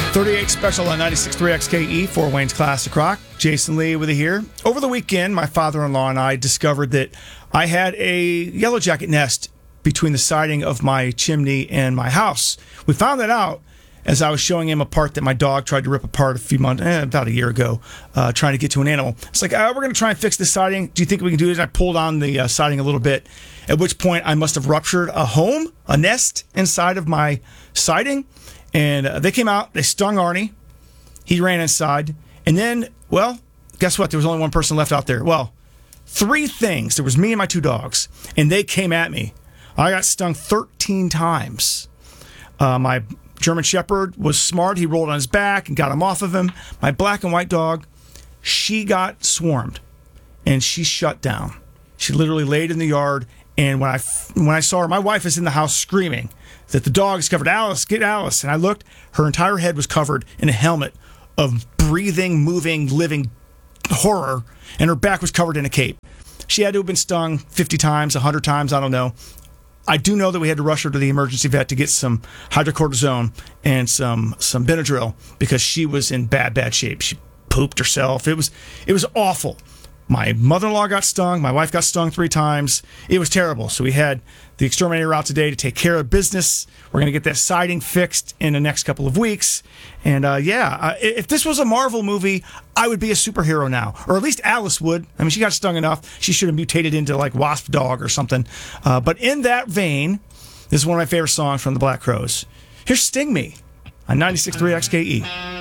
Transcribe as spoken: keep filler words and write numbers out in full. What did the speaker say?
thirty-eight special on ninety-six point three X K E, Fort Wayne's Classic Rock. Jason Lee with you here. Over the weekend, my father-in-law and I discovered that I had a yellow jacket nest between the siding of my chimney and my house. We found that out as I was showing him a part that my dog tried to rip apart a few months, eh, about a year ago, uh, trying to get to an animal. It's like, uh, we're going to try and fix this siding. Do you think we can do it? And I pulled on the uh, siding a little bit, at which point I must have ruptured a home, a nest inside of my siding. And uh, they came out, they stung Arnie. He ran inside. And then, well, guess what? There was only one person left out there. Well, three things. There was me and my two dogs, and they came at me. I got stung thirteen times. Uh, my German Shepherd was smart. He rolled on his back and got him off of him. My black and white dog, she got swarmed, and she shut down. She literally laid in the yard, and when I, when I saw her, my wife is in the house screaming that the dog is covered. Alice, get Alice. And I looked, her entire head was covered in a helmet of breathing, moving, living horror, and her back was covered in a cape. She had to have been stung fifty times, one hundred times, I don't know. I do know that we had to rush her to the emergency vet to get some hydrocortisone and some some Benadryl because she was in bad, bad shape. She pooped herself. It was it was awful. My mother-in-law got stung. My wife got stung three times. It was terrible. So we had the exterminator out today to take care of business. We're going to get that siding fixed in the next couple of weeks. And uh, yeah, uh, if this was a Marvel movie, I would be a superhero now. Or at least Alice would. I mean, she got stung enough. She should have mutated into like Wasp Dog or something. Uh, but in that vein, this is one of my favorite songs from the Black Crowes. Here's Sting Me on ninety-six point three X K E.